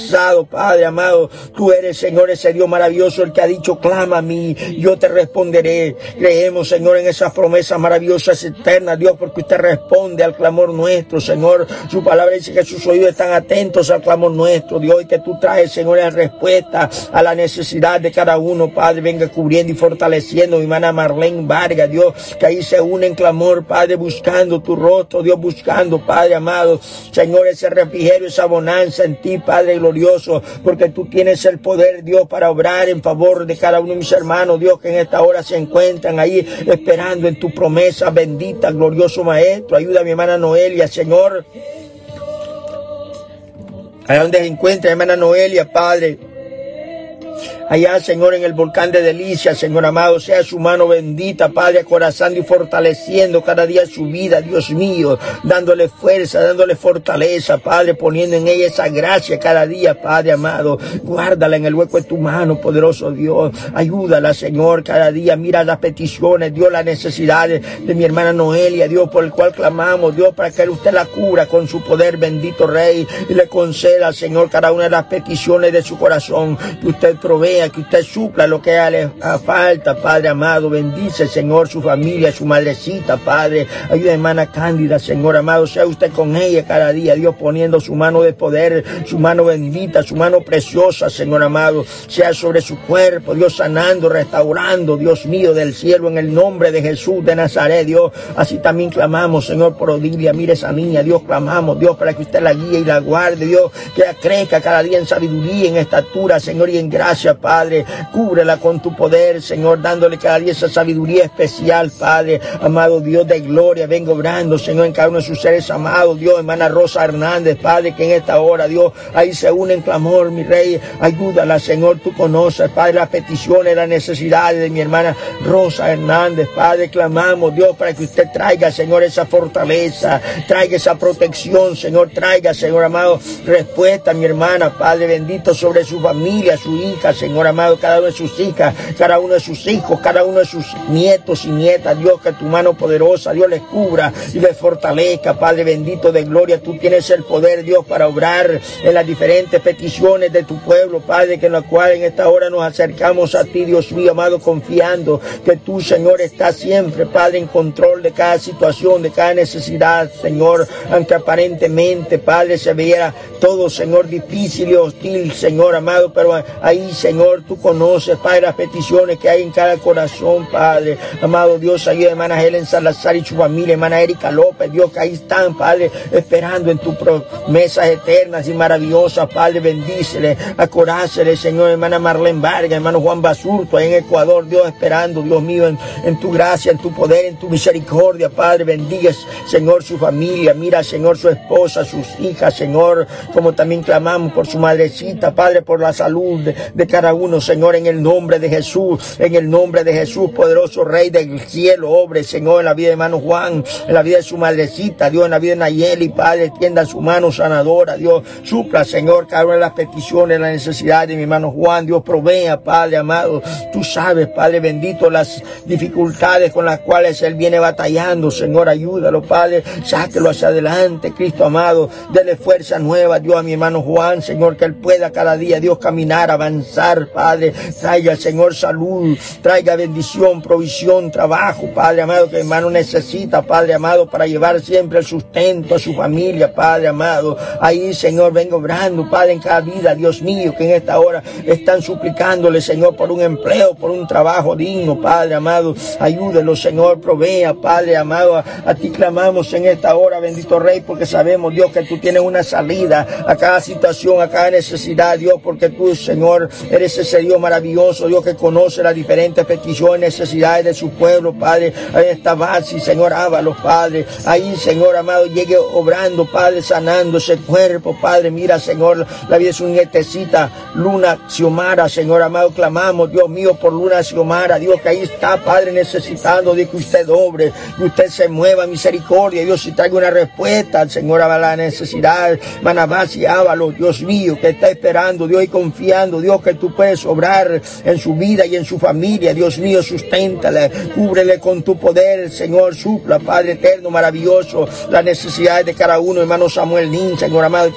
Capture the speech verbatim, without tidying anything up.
Padre amado, tú eres, Señor, ese Dios maravilloso, el que ha dicho, clama a mí, yo te responderé. Creemos, Señor, en esas promesas maravillosas eternas, Dios, porque usted responde al clamor nuestro, Señor. Su palabra dice que sus oídos están atentos al clamor nuestro, Dios, y que tú traes, Señor, en respuesta a la necesidad de cada uno, Padre. Venga cubriendo y fortaleciendo mi hermana Marlene Vargas, Dios, que ahí se une en clamor, Padre, buscando tu rostro, Dios, buscando, Padre amado, Señor, ese refrigerio, esa bonanza en ti, Padre glorioso, porque tú tienes el poder, Dios, para obrar en favor de cada uno de mis hermanos, Dios, que en esta hora se encuentran ahí esperando en tu promesa bendita, glorioso Maestro. Ayuda a mi hermana Noelia, Señor, allá donde se encuentra mi hermana Noelia, Padre, allá, Señor, en el volcán de Delicia, Señor amado, sea su mano bendita, Padre, acorazando y fortaleciendo cada día su vida, Dios mío, dándole fuerza, dándole fortaleza, Padre, poniendo en ella esa gracia cada día, Padre amado. Guárdala en el hueco de tu mano, poderoso Dios. Ayúdala, Señor, cada día. Mira las peticiones, Dios, las necesidades de mi hermana Noelia, Dios, por el cual clamamos, Dios, para que usted la cubra con su poder, bendito Rey, y le conceda, Señor, cada una de las peticiones de su corazón, que usted provea, que usted supla lo que le falta, Padre amado. Bendice, Señor, su familia, su madrecita, Padre. Ayuda a hermana Cándida, Señor amado, sea usted con ella cada día, Dios, poniendo su mano de poder, su mano bendita, su mano preciosa, Señor amado, sea sobre su cuerpo, Dios, sanando, restaurando, Dios mío del cielo, en el nombre de Jesús de Nazaret, Dios. Así también clamamos, Señor, por Odilia. Mire esa niña, Dios, clamamos, Dios, para que usted la guíe y la guarde, Dios, que ella crezca cada día en sabiduría, en estatura, Señor, y en gracia, Padre. Cúbrela con tu poder, Señor, dándole cada día esa sabiduría especial, Padre amado, Dios de gloria. Vengo obrando, Señor, en cada uno de sus seres amados, Dios. Hermana Rosa Hernández, Padre, que en esta hora, Dios, ahí se une en clamor, mi Rey. Ayúdala, Señor, tú conoces, Padre, las peticiones, las necesidades de mi hermana Rosa Hernández, Padre. Clamamos, Dios, para que usted traiga, Señor, esa fortaleza, traiga esa protección, Señor, traiga, Señor amado, respuesta a mi hermana, Padre bendito, sobre su familia, su hija, Señor amado, cada una de sus hijas, cada uno de sus hijos, cada uno de sus nietos y nietas, Dios, que tu mano poderosa, Dios, les cubra y les fortalezca, Padre bendito de gloria. Tú tienes el poder, Dios, para obrar en las diferentes peticiones de tu pueblo, Padre, que en la cual en esta hora nos acercamos a ti, Dios mío amado, confiando que tú, Señor, estás siempre, Padre, en control de cada situación, de cada necesidad, Señor, aunque aparentemente, Padre, se viera todo, Señor, difícil y hostil, Señor amado, pero ahí, Señor, tú conoces, Padre, las peticiones que hay en cada corazón, Padre amado, Dios. Ayuda a hermana Helen Salazar y su familia, hermana Erika López, Dios, que ahí están, Padre, esperando en tus promesas eternas y maravillosas, Padre. Bendícele, acorácele, Señor, hermana Marlene Vargas, hermano Juan Basurto, ahí en Ecuador, Dios, esperando, Dios mío, en, en tu gracia, en tu poder, en tu misericordia, Padre. Bendiga, Señor, su familia. Mira, Señor, su esposa, sus hijas, Señor, como también clamamos por su madrecita, Padre, por la salud de, de cada uno, Señor, en el nombre de Jesús, en el nombre de Jesús, poderoso Rey del cielo, obre, Señor, en la vida de hermano Juan, en la vida de su madrecita, Dios, en la vida de Nayeli, Padre, tienda su mano sanadora, Dios, supla, Señor, cada una de las peticiones, las necesidades de mi hermano Juan, Dios, provea, Padre amado, tú sabes, Padre bendito, las dificultades con las cuales él viene batallando, Señor, ayúdalo, Padre, sáquelo hacia adelante, Cristo amado, dele fuerza nueva, Dios, a mi hermano Juan, Señor, que él pueda cada día, Dios, caminar, avanzar, Padre, traiga, Señor, salud, traiga bendición, provisión, trabajo, Padre amado, que mi hermano necesita, Padre amado, para llevar siempre el sustento a su familia, Padre amado. Ahí, Señor, vengo obrando, Padre, en cada vida, Dios mío, que en esta hora están suplicándole, Señor, por un empleo, por un trabajo digno, Padre amado. Ayúdelo, Señor, provea, Padre amado. A, a ti clamamos en esta hora, bendito Rey, porque sabemos, Dios, que tú tienes una salida a cada situación, a cada necesidad, Dios, porque tú, Señor, eres ese Dios maravilloso, Dios, que conoce las diferentes peticiones, necesidades de su pueblo, Padre. Ahí está Basi, Señor, ábalos, Padre. Ahí, Señor amado, llegue obrando, Padre, sanando ese cuerpo, Padre. Mira, Señor, la vida es una nietecita, Luna Xiomara, Señor amado, clamamos, Dios mío, por Luna Xiomara, Dios, que ahí está, Padre, necesitando de que usted obre, que usted se mueva, misericordia, Dios, si traiga una respuesta, Señor, a la necesidad, Manabasi, ábalos, Dios mío, que está esperando, Dios, y confiando, Dios, que tú puedes obrar en su vida y en su familia, Dios mío, susténtale, cúbrele con tu poder, Señor, supla, Padre eterno, maravilloso, las necesidades de cada uno, hermano Samuel Nin, Señor amado,